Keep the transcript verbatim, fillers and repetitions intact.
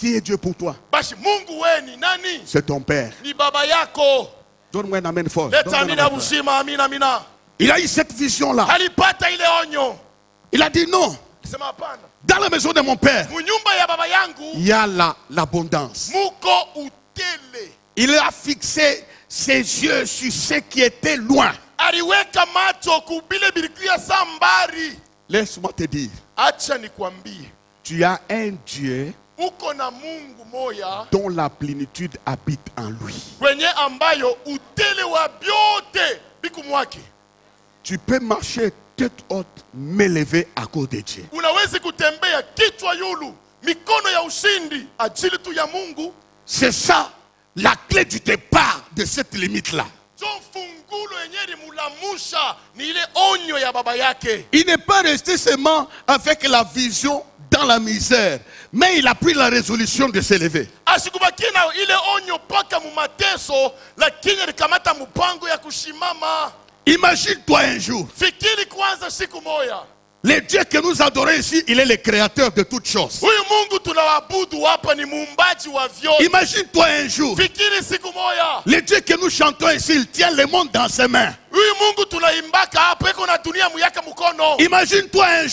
Qui est Dieu pour toi? Basi Mungu we ni nani? C'est ton père. Ni baba yako. Donne-moi un amen fort. Leta Donne-moi un amina amen fort. uzima, amina amina. Il a eu cette vision-là. Alipata ile onyo. Il a dit non. Sema hapana. Dans la maison de mon père, Munyumba ya baba yangu il y a la, l'abondance. muko utele. Il a fixé ses yeux sur ce qui était loin. Aliweka macho kubile bilikuya sambari. Laisse-moi te dire, Acha nikwambie. tu as un Dieu Uko na Mungu moya dont la plénitude habite en lui. kwenye ambayo utele wa byote biku mwake. Tu peux marcher tête haute, m'élever à cause de Dieu. Unawezi kutembea kichwa yulu, mikono ya ushindi ajili tu ya Mungu. C'est ça la clé du départ de cette limite-là. Jo fungulo yenye mulamusha ni ile onyo ya baba yake. Il n'est pas resté seulement avec la vision dans la misère, mais il a pris la résolution de s'élever. Asikubakie na ile onyo paka mu mateso, lakini alikamata mpango ya kushimama. Imagine-toi un jour, Fikiri kwanza siku moya. le Dieu que nous adorons ici, il est le créateur de toutes choses. Huyu Mungu tunaabudu hapa ni muumbaji wa vyote. Imagine-toi un jour, Fikiri siku moya. le Dieu que nous chantons ici, il tient le monde dans ses mains. Huyu Mungu tunaimbaka hapa iko na dunia muyaka mkono. Imagine-toi un jour.